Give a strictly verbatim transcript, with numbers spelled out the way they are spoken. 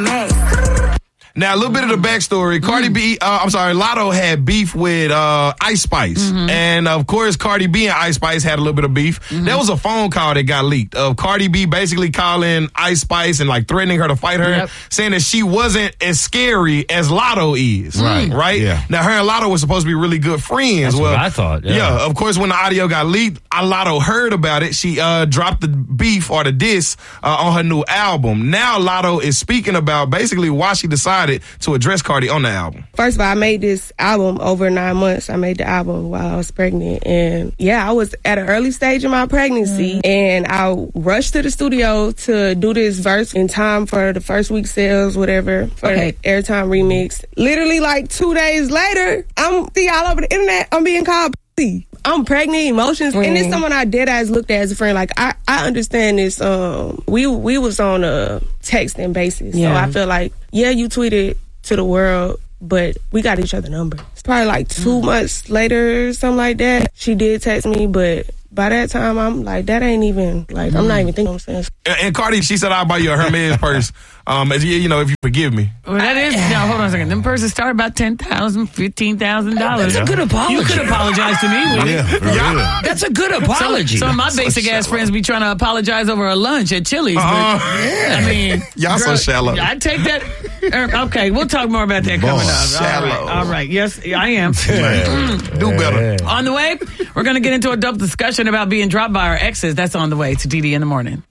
mask. Now, a little bit of the backstory. Cardi Mm. B, uh, I'm sorry, Lotto had beef with uh, Ice Spice. Mm-hmm. And, of course, Cardi B and Ice Spice had a little bit of beef. Mm-hmm. There was a phone call that got leaked of Cardi B basically calling Ice Spice and, like, threatening her to fight her, Yep. saying that she wasn't as scary as Lotto is. Right. Right? Yeah. Now, her and Lotto were supposed to be really good friends. That's well, what I thought, yeah. yeah, of course, when the audio got leaked, Lotto heard about it. She uh, dropped the beef or the diss uh, on her new album. Now, Lotto is speaking about basically why she decided to address Cardi on the album. First of all, I made this album over nine months. I made the album while I was pregnant. And yeah, I was at an early stage of my pregnancy. Mm. And I rushed to the studio to do this verse in time for the first week sales, whatever, for Okay. the Airtime remix. Literally like two days later, I'm see all over the internet, I'm being called pussy. I'm pregnant, emotions, mm. and it's someone I dead eyes looked at as a friend. Like I, I understand this. Um, we we was on a texting basis, Yeah. so I feel like yeah, you tweeted to the world, but we got each other number. It's probably like two mm. months later, something like that. She did text me, but by that time, I'm like, that ain't even, like, mm. I'm not even thinking what I'm saying. And, and Cardi, she said, I'll buy you a Hermes purse, um, if you, you know, if you forgive me. Well, that is, now, hold on a second. Them purses start about ten thousand dollars, fifteen thousand dollars. That's a good apology. You could apologize to me. Yeah, for real. That's a good apology. Some, some of my basic ass friends be trying to apologize over a lunch at Chili's. But, Uh, I mean, Y'all so girl, shallow. I take that. er, Okay, we'll talk more about that Boy, coming up. shallow. All right, all right. Yes, I am. Do better. On the way, we're going to get into a dope discussion about being dropped by our exes. That's on the way to D D in the morning.